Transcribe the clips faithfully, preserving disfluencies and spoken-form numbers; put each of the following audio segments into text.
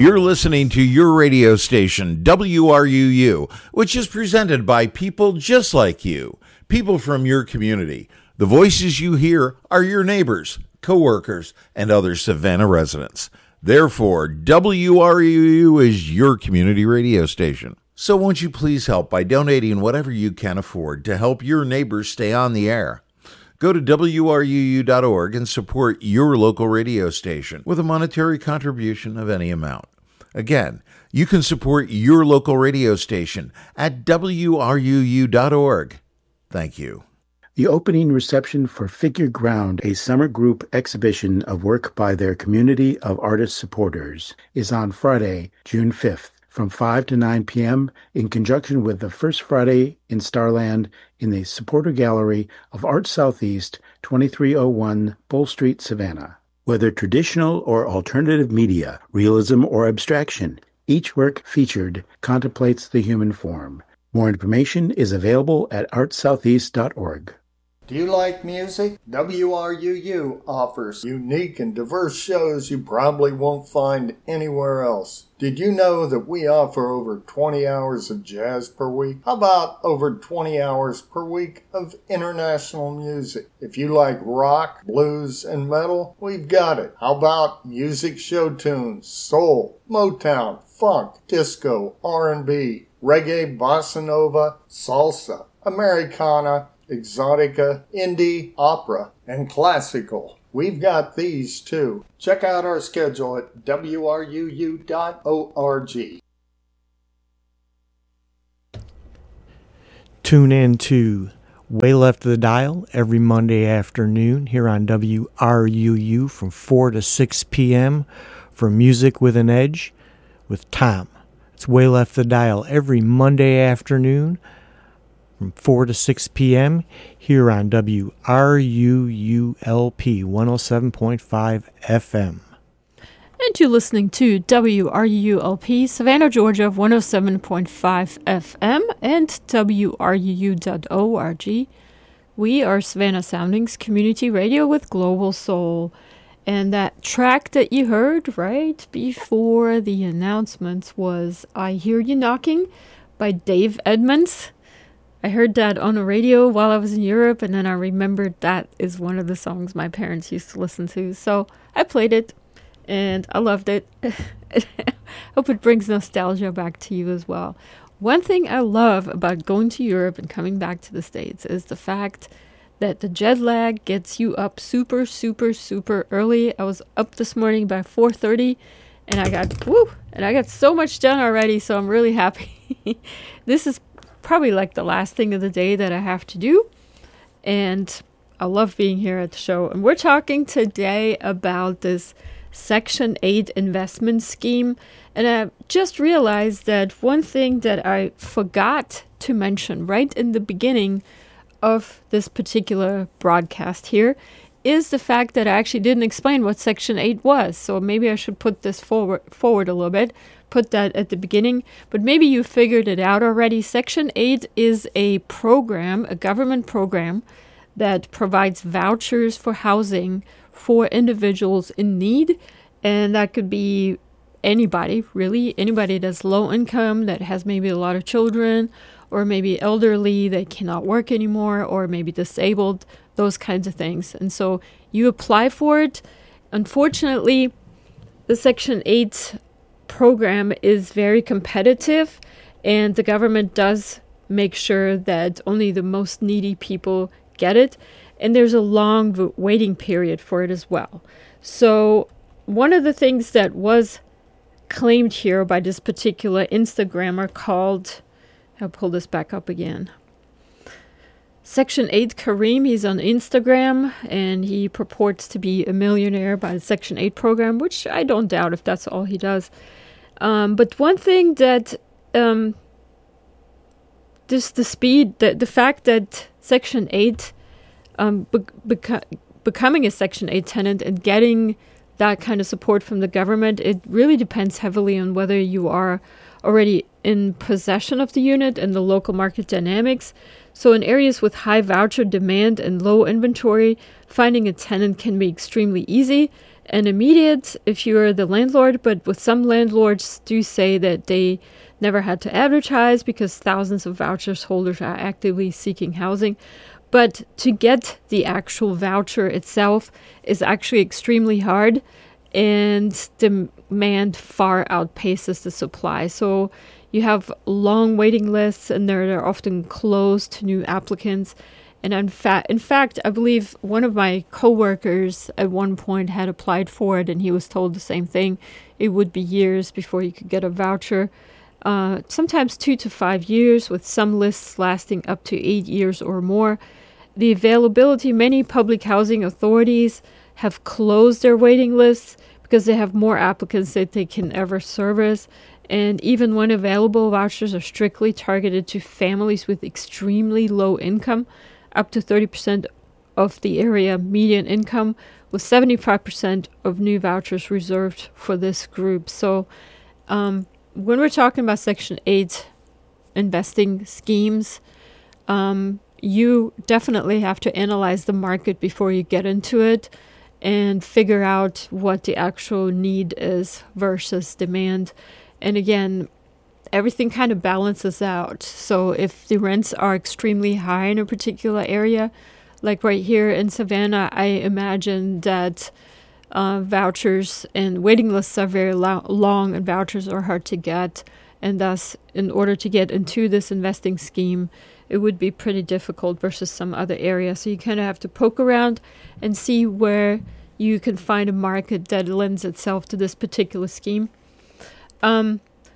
You're listening to your radio station, W R U U, which is presented by people just like you, people from your community. The voices you hear are your neighbors, coworkers, and other Savannah residents. Therefore, W R U U is your community radio station. So won't you please help by donating whatever you can afford to help your neighbors stay on the air? Go to W R U U dot org and support your local radio station with a monetary contribution of any amount. Again, you can support your local radio station at W R U U dot org. Thank you. The opening reception for Figure Ground, a summer group exhibition of work by their community of artist supporters, is on Friday, June fifth, from five to nine p.m. in conjunction with the First Friday in Starland in the Supporter Gallery of Art Southeast, twenty-three oh one Bull Street, Savannah. Whether traditional or alternative media, realism or abstraction, each work featured contemplates the human form. More information is available at art southeast dot org. Do you like music? W R U U offers unique and diverse shows you probably won't find anywhere else. Did you know that we offer over twenty hours of jazz per week? How about over twenty hours per week of international music? If you like rock, blues, and metal, we've got it. How about music show tunes, soul, Motown, funk, disco, R and B, reggae, bossa nova, salsa, Americana, exotica, indie, opera, and classical? We've got these too. Check out our schedule at W R U U dot org. Tune in to Way Left of the Dial every Monday afternoon here on W R U U from four to six p.m. for Music with an Edge with Tom. It's Way Left of the Dial every Monday afternoon from four to six p.m. here on W R U U L P one oh seven point five F M. And you're listening to W R U U L P, Savannah, Georgia, one oh seven point five F M and W R U U dot org. We are Savannah Soundings Community Radio with Global Soul. And that track that you heard right before the announcements was I Hear You Knocking by Dave Edmunds. I heard that on the radio while I was in Europe, and then I remembered that is one of the songs my parents used to listen to. So I played it, and I loved it. Hope it brings nostalgia back to you as well. One thing I love about going to Europe and coming back to the States is the fact that the jet lag gets you up super, super, super early. I was up this morning by four thirty, and I got, woo, and I got so much done already, so I'm really happy. This is probably like the last thing of the day that I have to do, and I love being here at the show. And we're talking today about this Section eight investment scheme, and I just realized that one thing that I forgot to mention right in the beginning of this particular broadcast here is the fact that I actually didn't explain what Section eight was, so maybe I should put this forward, forward a little bit. Put that at the beginning, but maybe you figured it out already. Section eight is a program, a government program that provides vouchers for housing for individuals in need, and that could be anybody, really, anybody that's low income, that has maybe a lot of children, or maybe elderly, that cannot work anymore, or maybe disabled, those kinds of things. And so you apply for it. Unfortunately, the Section eight program is very competitive, and the government does make sure that only the most needy people get it, and there's a long waiting period for it as well. So one of the things that was claimed here by this particular Instagrammer called, I'll pull this back up again, Section eight Kareem, he's on Instagram, and he purports to be a millionaire by the Section eight program, which I don't doubt if that's all he does. Um, but one thing that, um, just the speed, the, the fact that Section eight, um, be- beca- becoming a Section eight tenant and getting that kind of support from the government, it really depends heavily on whether you are already in possession of the unit and the local market dynamics. So in areas with high voucher demand and low inventory, finding a tenant can be extremely easy. and immediate if you're the landlord, but with some landlords do say that they never had to advertise because thousands of vouchers holders are actively seeking housing. But to get the actual voucher itself is actually extremely hard, and demand far outpaces the supply. So you have long waiting lists, and they're, they're often closed to new applicants. And in fact, in fact, I believe one of my coworkers at one point had applied for it, and he was told the same thing. It would be years before you could get a voucher. Uh, sometimes two to five years, with some lists lasting up to eight years or more. The availability, many public housing authorities have closed their waiting lists because they have more applicants that they can ever service. And even when available, vouchers are strictly targeted to families with extremely low income, up to thirty percent of the area median income, with seventy-five percent of new vouchers reserved for this group. So um, when we're talking about Section eight investing schemes, um, you definitely have to analyze the market before you get into it and figure out what the actual need is versus demand. And again, everything kind of balances out. So if the rents are extremely high in a particular area, like right here in Savannah, I imagine that uh, vouchers and waiting lists are very lo- long and vouchers are hard to get. And thus, in order to get into this investing scheme, it would be pretty difficult versus some other area. So you kind of have to poke around and see where you can find a market that lends itself to this particular scheme. Um,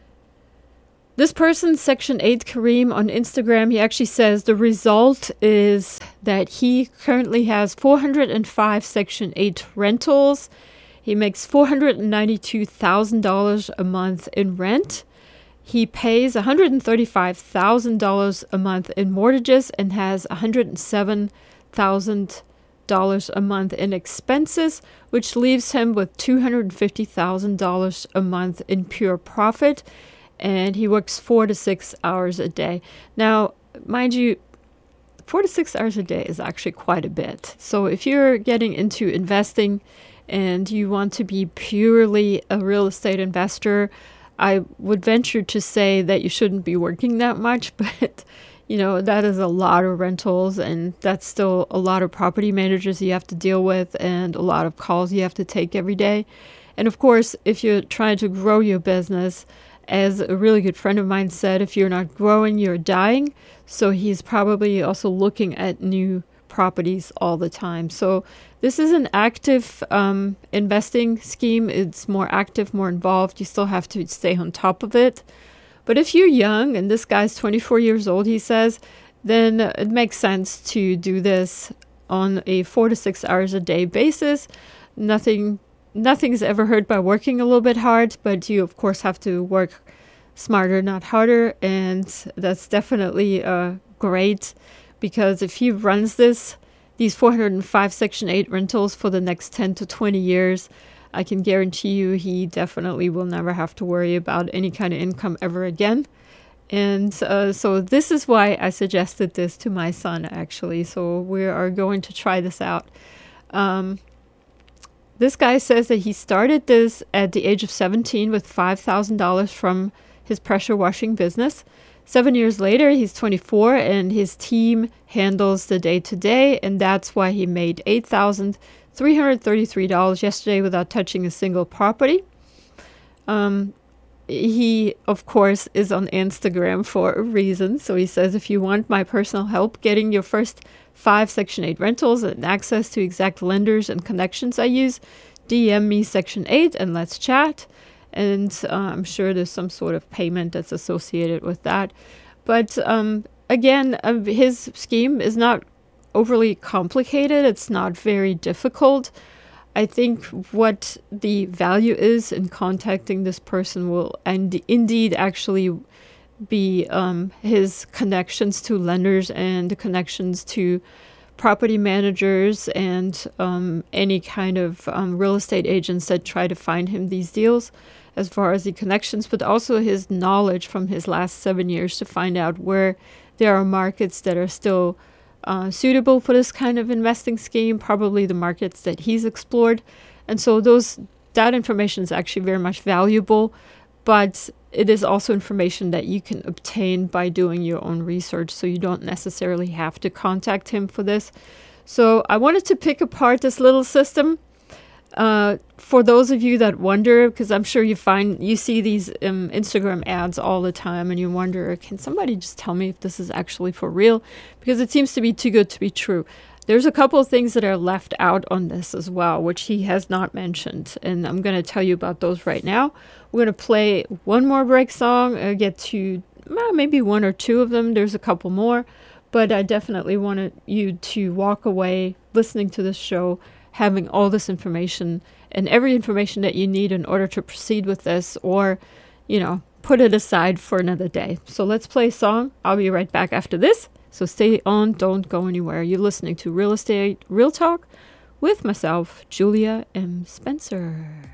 This person, Section eight Kareem, on Instagram, he actually says the result is that he currently has four hundred five Section eight rentals. He makes four hundred ninety-two thousand dollars a month in rent. He pays one hundred thirty-five thousand dollars a month in mortgages and has one hundred seven thousand dollars a month in expenses, which leaves him with two hundred fifty thousand dollars a month in pure profit. And he works four to six hours a day. Now, mind you, four to six hours a day is actually quite a bit. So if you're getting into investing and you want to be purely a real estate investor, I would venture to say that you shouldn't be working that much. But, you know, that is a lot of rentals, and that's still a lot of property managers you have to deal with and a lot of calls you have to take every day. And of course, if you're trying to grow your business, as a really good friend of mine said, if you're not growing, you're dying. So he's probably also looking at new properties all the time. So this is an active um, investing scheme. It's more active, more involved. You still have to stay on top of it. But if you're young, and this guy's twenty-four years old, he says, then it makes sense to do this on a four to six hours a day basis. Nothing Nothing's ever hurt by working a little bit hard, but you, of course, have to work smarter, not harder. And that's definitely uh, great, because if he runs this, these four hundred five Section eight rentals for the next ten to twenty years, I can guarantee you he definitely will never have to worry about any kind of income ever again. And uh, so this is why I suggested this to my son, actually. So we are going to try this out. Um, This guy says that he started this at the age of seventeen with five thousand dollars from his pressure washing business. Seven years later, he's twenty-four, and his team handles the day-to-day, and that's why he made eight thousand three hundred thirty-three dollars yesterday without touching a single property. Um, he, of course, is on Instagram for a reason. So he says, if you want my personal help getting your first five Section eight rentals and access to exact lenders and connections I use, D M me Section eight and let's chat. And uh, I'm sure there's some sort of payment that's associated with that. But um, again, uh, his scheme is not overly complicated. It's not very difficult. I think what the value is in contacting this person will and indeed actually be um, his connections to lenders and connections to property managers and um, any kind of um, real estate agents that try to find him these deals, as far as the connections, but also his knowledge from his last seven years to find out where there are markets that are still uh, suitable for this kind of investing scheme, probably the markets that he's explored. And so those that information is actually very much valuable, but it is also information that you can obtain by doing your own research, so you don't necessarily have to contact him for this. So I wanted to pick apart this little system. Uh, for those of you that wonder, because I'm sure you find you see these um, Instagram ads all the time, and you wonder, can somebody just tell me if this is actually for real? Because it seems to be too good to be true. There's a couple of things that are left out on this as well, which he has not mentioned, and I'm going to tell you about those right now. We're going to play one more break song, uh, get to uh, maybe one or two of them. There's a couple more, but I definitely wanted you to walk away listening to this show having all this information and every information that you need in order to proceed with this, or, you know, put it aside for another day. So let's play a song. I'll be right back after this. So stay on, don't go anywhere. You're listening to Real Estate Real Talk with myself, Julia M. Spencer.